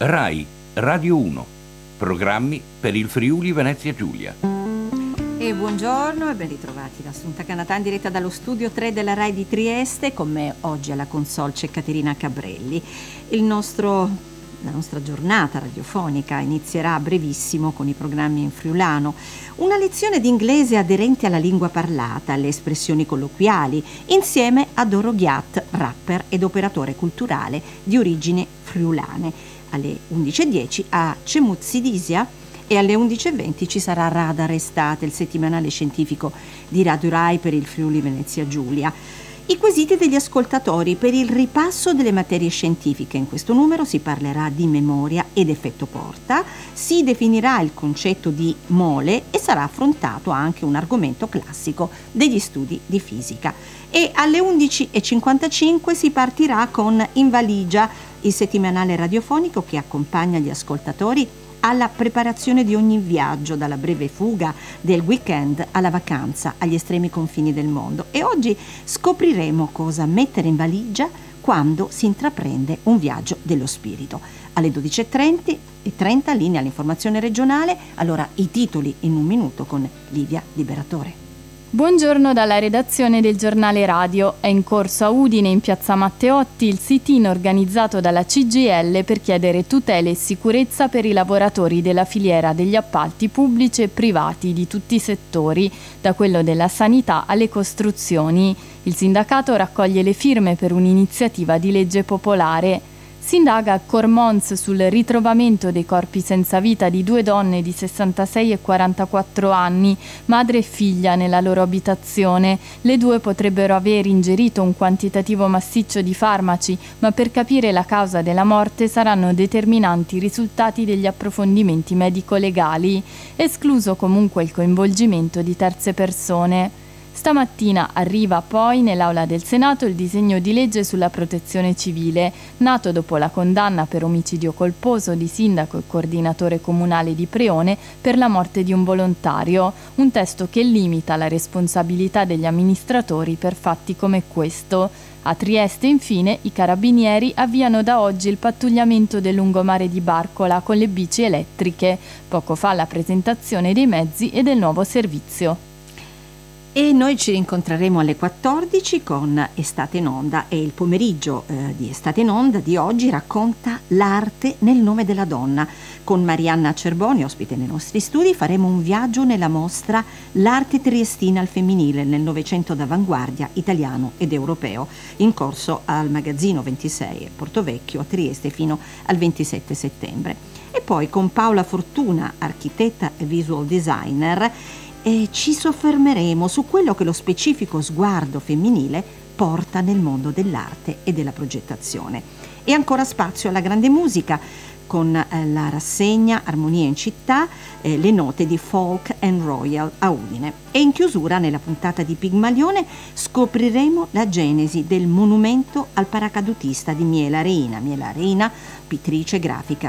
RAI Radio 1. Programmi per il Friuli Venezia Giulia. E buongiorno e ben ritrovati da Assunta Canatà in diretta dallo studio 3 della RAI di Trieste. Con me oggi alla console c'è Caterina Cabrelli. La nostra giornata radiofonica inizierà a brevissimo con i programmi in friulano. Una lezione di inglese aderente alla lingua parlata, alle espressioni colloquiali, insieme a Doro Ghiat, rapper ed operatore culturale di origini friulane. Alle 11:10 a Cemuzidisia e alle 11:20 ci sarà Radar Estate, il settimanale scientifico di Radio Rai per il Friuli Venezia Giulia. I quesiti degli ascoltatori per il ripasso delle materie scientifiche. In questo numero si parlerà di memoria ed effetto Porta, si definirà il concetto di mole e sarà affrontato anche un argomento classico degli studi di fisica. E alle 11:55 si partirà con In Valigia, il settimanale radiofonico che accompagna gli ascoltatori alla preparazione di ogni viaggio, dalla breve fuga del weekend alla vacanza agli estremi confini del mondo. E oggi scopriremo cosa mettere in valigia quando si intraprende un viaggio dello spirito. Alle 12:30 linea all'informazione regionale, allora i titoli in un minuto con Livia Liberatore. Buongiorno dalla redazione del giornale radio. È in corso a Udine, in piazza Matteotti, il sit-in organizzato dalla CGIL per chiedere tutele e sicurezza per i lavoratori della filiera degli appalti pubblici e privati di tutti i settori, da quello della sanità alle costruzioni. Il sindacato raccoglie le firme per un'iniziativa di legge popolare. Si indaga a Cormons sul ritrovamento dei corpi senza vita di due donne di 66 e 44 anni, madre e figlia, nella loro abitazione. Le due potrebbero aver ingerito un quantitativo massiccio di farmaci, ma per capire la causa della morte saranno determinanti i risultati degli approfondimenti medico-legali, escluso comunque il coinvolgimento di terze persone. Stamattina arriva poi nell'Aula del Senato il disegno di legge sulla protezione civile, nato dopo la condanna per omicidio colposo di sindaco e coordinatore comunale di Preone per la morte di un volontario, un testo che limita la responsabilità degli amministratori per fatti come questo. A Trieste, infine, i carabinieri avviano da oggi il pattugliamento del lungomare di Barcola con le bici elettriche. Poco fa la presentazione dei mezzi e del nuovo servizio. E noi ci rincontreremo alle 14 con Estate in Onda e il pomeriggio di Estate in Onda di oggi racconta l'arte nel nome della donna. Con Marianna Cerboni, ospite nei nostri studi, faremo un viaggio nella mostra L'arte triestina al femminile nel Novecento d'avanguardia italiano ed europeo, in corso al Magazzino 26 Portovecchio a Trieste fino al 27 settembre. E poi con Paola Fortuna, architetta e visual designer, e ci soffermeremo su quello che lo specifico sguardo femminile porta nel mondo dell'arte e della progettazione. E ancora spazio alla grande musica con la rassegna Armonia in città, le note di Folk and Royal a Udine. E in chiusura, nella puntata di Pigmalione, scopriremo la genesi del monumento al paracadutista di Miela Reina, pittrice grafica